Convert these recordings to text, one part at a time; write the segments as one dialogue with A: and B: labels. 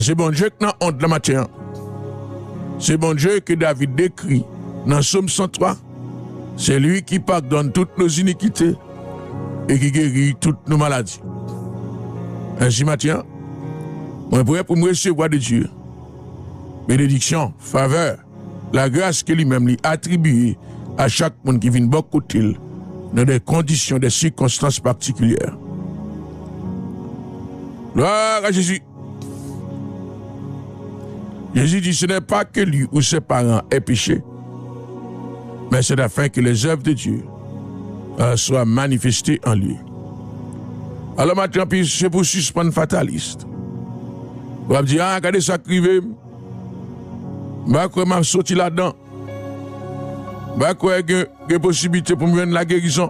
A: C'est bon Dieu qui n'a honte la matière. C'est bon Dieu que David décrit dans Psaume 103. C'est lui qui pardonne toutes nos iniquités et qui guérit toutes nos maladies. Ainsi, matin, moi, pour me recevoir de Dieu, bénédiction, faveur, la grâce que lui-même lui attribue à chaque monde qui vient beaucoup de dans des conditions, des circonstances particulières. Gloire à Jésus. Jésus dit, ce n'est pas que lui ou ses parents aient péché, mais c'est afin que les œuvres de Dieu soient manifestées en lui. Alors maintenant, c'est pour suspendre fataliste. Vous allez dire, ah, regardez ça crivé. Je vais sortir là-dedans. Je vais une possibilité pour me donner la guérison.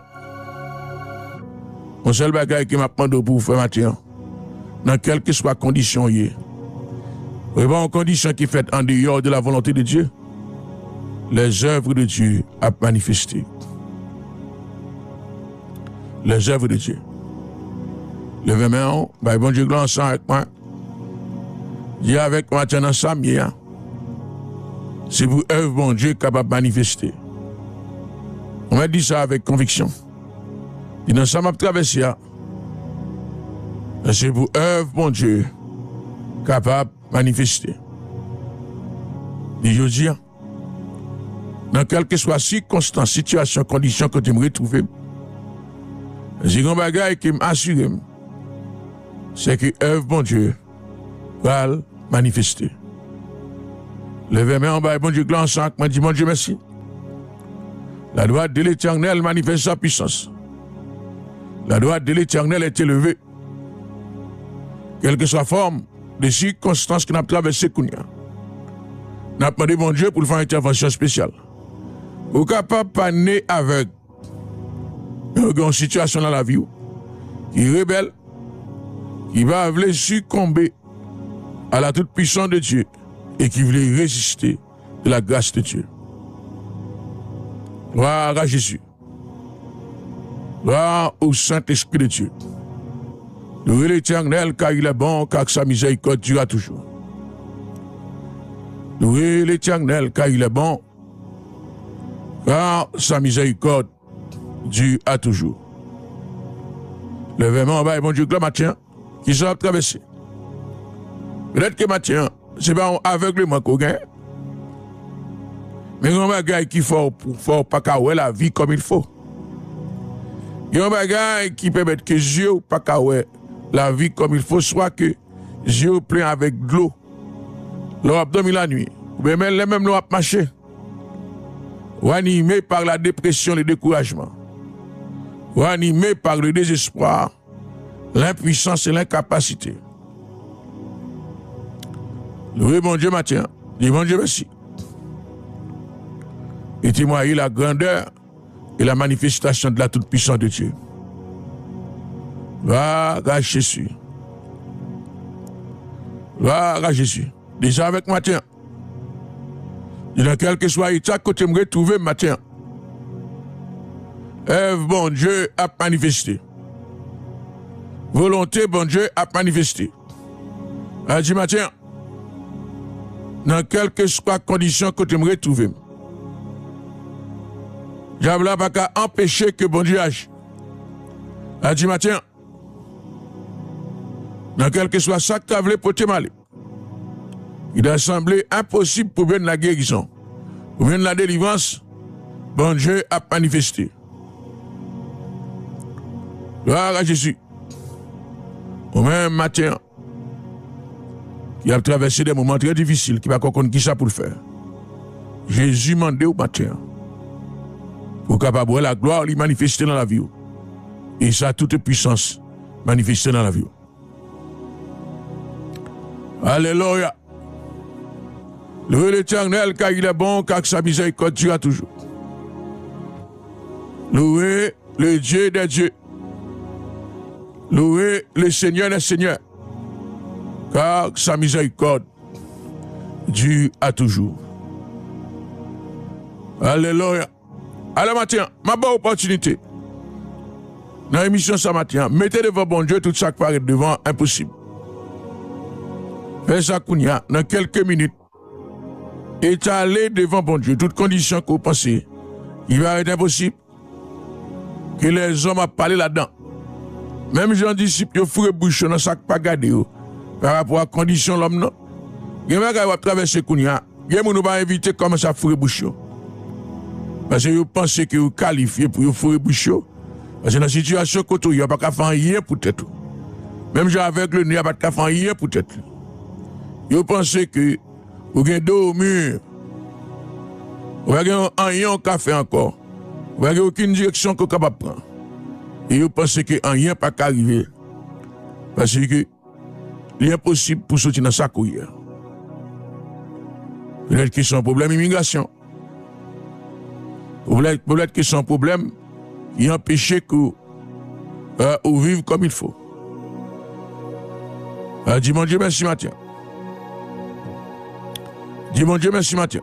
A: Mon seul bagage qui m'a demandé pour vous faire matin, dans quelle que soit condition, en condition qui fait en dehors de la volonté de Dieu, les œuvres de Dieu à manifester. Les œuvres de Dieu. Levez-moi, bon Dieu, gloire ensemble avec moi. Dis avec moi, tiens, dans ça, c'est vous œuvre, bon Dieu, capable de manifester. On m'a dit ça avec conviction. Et dans ça, m'a traversé, c'est vous œuvre, bon Dieu, capable de manifester. Et je dis, dans quelle que soit circonstance, situation, condition que tu me retrouves, j'ai un bagage qui m'assure, c'est que œuvre, bon Dieu, va manifester. Levez-moi en bas, bon Dieu, gloire ensemble, m'a dit, bon Dieu, merci. La droite de l'Éternel manifeste sa puissance. La droite de l'Éternel est élevée. Quelle que soit la forme de circonstances que nous avons traversées, nous avons demandé bon Dieu pour faire une intervention spéciale. Vous n'êtes capable de pas né avec une situation dans la vie qui est rebelle, qui va vouloir succomber à la toute puissance de Dieu et qui voulait résister de la grâce de Dieu. Gloire à Jésus. Gloire au Saint-Esprit de Dieu. Louez l'Éternel car il est bon, car sa miséricorde durera toujours. Louez l'Éternel car il est bon, car sa miséricorde dure toujours. Levez-moi en bas, bon Dieu, gloire matin, qui sera traversé. Peut-être que matin, c'est pas un aveuglement qu'on gagne. Mais il y a un bagage qui faut pas qu'à la vie comme il faut. Il y a un bagage qui permet que Dieu pas qu'à la vie comme il faut, soit que Dieu plein avec de l'eau. L'eau a dormi la nuit. Ou bien même l'eau a marché. Ou animé par la dépression, le découragement. Ou animé par le désespoir, l'impuissance et l'incapacité. Louez mon Dieu matin. Dis mon Dieu merci. Et témoigner la grandeur et la manifestation de la toute-puissance de Dieu. Gloire à Jésus. Gloire à Jésus. Déjà avec matin. Et dans quel que soit l'état que tu me retrouves matin. Œuvre, bon Dieu, a manifesté. Volonté, bon Dieu, a manifesté. A dit matin. Dans quelle que soit condition que tu me retrouves. J'avais là pas qu'à empêcher que bon Dieu agisse. A dit matin, dans quel que soit ça que tu as voulu pour te mal, il a semblé impossible pour venir la guérison, pour venir la délivrance, bon Dieu a manifesté. Gloire à Jésus. Au même matin, qui a traversé des moments très difficiles, qui va comprendre qui ça pour le faire. Jésus m'a demandé au matin, pour capable la gloire lui manifester dans la vie. Et sa toute puissance manifester dans la vie. Alléluia. Louez l'Éternel car il est bon, car sa miséricorde durera toujours. Louez le Dieu des dieux. Louez le Seigneur des seigneurs, car sa miséricorde dure à toujours. Alléluia. Alors matin, ma bonne opportunité. Dans l'émission ce matin, mettez devant bon Dieu tout ça qui paraît devant impossible. Mais ça, Kounia, dans quelques minutes, étaler devant bon Dieu, toutes conditions que vous pensez, il va être impossible que les hommes a parlé là-dedans. Même Jean disciple, ils font bouche dans ça pas garder par rapport à condition l'homme non. Il va traverser Kounia, il va pas inviter comment ça fourrer bouche. Parce que vous pensez que vous qualifiez pour vous fourrer bouche. Parce que dans la situation que il n'y a pas qu'à faire rien pour tête. Même Jean avec le nez, il n'y a pas qu'à faire rien pour tête. Vous pensez que vous avez dos au mur. Vous n'avez rien qu'à faire encore. Vous n'avez aucune direction que vous capable de prendre. Et vous pensez que rien pas qu'à arriver. Parce que c'est impossible pour sortir dans sa couille. Peut-être que c'est un problème d'immigration. Peut-être que c'est un problème qui empêche que vous vivez comme il faut. Dis mon Dieu merci matin. Dis mon Dieu merci matin.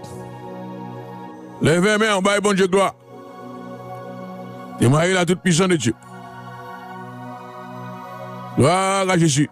A: Lèvez main en bas, bon Dieu gloire. Témoignez la toute puissance de Dieu. Gloire à Jésus.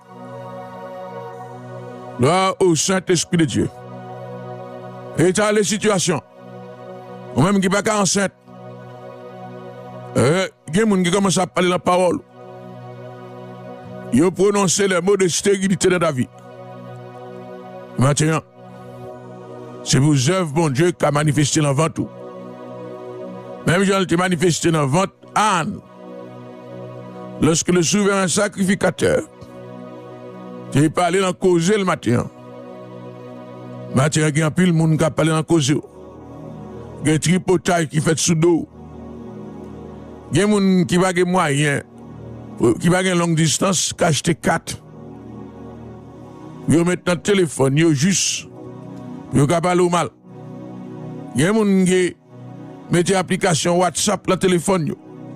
A: Gloire au Saint-Esprit de Dieu. État les situations. Ou même qui n'est pas enceinte. Il y a des gens qui commencent à parler la parole. Ils ont prononcé les mots de stérilité dans ta vie. Maintenant, c'est vos œuvres, bon Dieu, qui a manifesté dans le ventre. Même Jean a manifesté dans le ventre Anne. Lorsque le souverain sacrificateur t'est parlé dans le causé le matin. Matin, il y a un pile de monde qui a parlé dans le causé. Il y a un tripotage qui fait sous dos. Il y a des gens qui ont moyen, qui ont une longue distance, qui ont acheté 4. Ils mettent dans le téléphone, ils ont juste. Ils ont parlé au mal. Il y a des gens qui mettent l'application WhatsApp dans le téléphone.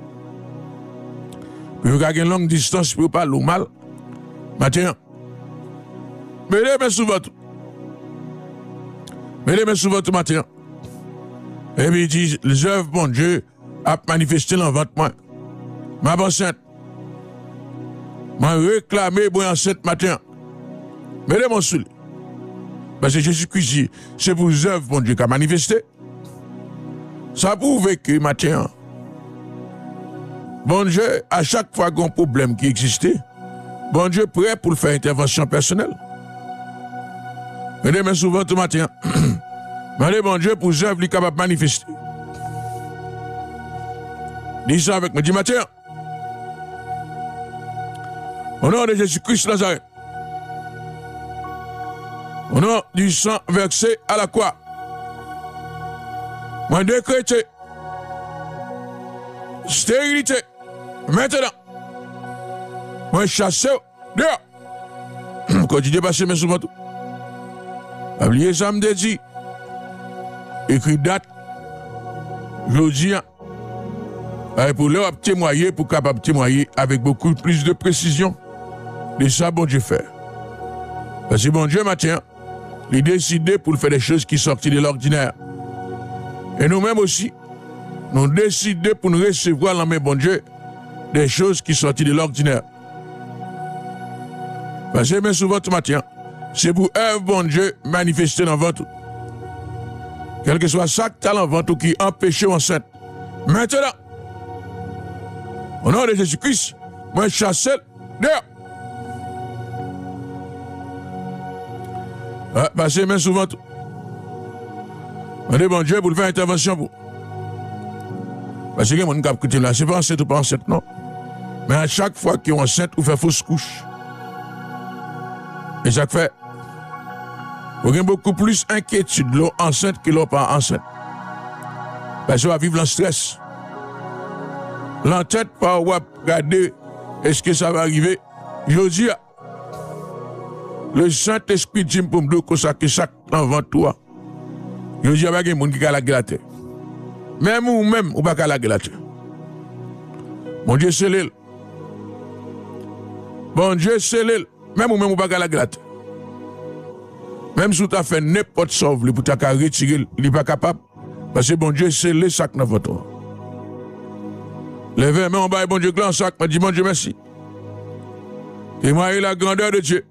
A: Ils ont une longue distance pour parler au mal. Maintenant, mettez-moi souvent tout. Mettez-moi souvent tout matin. Et puis il dit, les œuvres, bon Dieu, a manifesté dans le ventre moi. Ma enceinte. M'a réclamé bon enceinte matin. Mettez-moi sous. Parce que Jésus-Christ, c'est vos œuvres, bon Dieu, qui a manifesté. Ça prouve que matin, bon Dieu, à chaque fois qu'il y a un problème qui existait, bon Dieu prêt pour faire intervention personnelle. Mettez-moi souvent tout matin. Demandez bon Dieu pour œuvres qui capable de manifester. Dis ça avec moi, dis matin. Au nom de Jésus-Christ Nazareth. Au nom du sang versé à la croix. Moi décrète stérilité. Maintenant. Moi chasse dehors. Continuez à passer mes souvent tout. Oubliez ça me dit. Écrit date, jeudi, pour leur témoigner, pour capable témoigner avec beaucoup plus de précision de ça, bon Dieu fait. Parce que bon Dieu, matin, il décidé pour faire des choses qui sortent de l'ordinaire. Et nous-mêmes aussi, nous décidons pour nous recevoir la main, bon Dieu, des choses qui sortent de l'ordinaire. Parce que souvent, ce matin, c'est pour œuvre, bon Dieu, manifester dans votre. Quel que soit chaque talent ventre qui empêche enceinte. Maintenant, au nom de Jésus-Christ, moi je chasse dehors. Parce que même souvent, on dit bon Dieu pour faire intervention pour. Parce que mon cap là, c'est pas enceinte ou pas enceinte, non. Mais à chaque fois qu'on est enceinte, on fait fausse couche. Et ça fait. Vous avez beaucoup plus d'inquiétude, l'eau enceinte que l'eau pas enceinte. Parce qu'on va vivre dans le stress. L'entête, pas regarder, est-ce que ça va arriver? Je dis, le Saint-Esprit dit pour me dire que chaque enfant toi. Je dis, il y a des gens qui ont la glace. Même ou même, ou pas la glace. Mon Dieu, c'est l'île. Bon Dieu, c'est l'île. Même ou même, ou pas la glace. Même si tu as fait n'importe sauve, pour t'as retirer, il n'est pas capable. Parce que bon Dieu, c'est le sac dans votre. Levez main en bas, bon Dieu, grand sac, m'a dit bon Dieu, merci. Témoignez la grandeur de Dieu.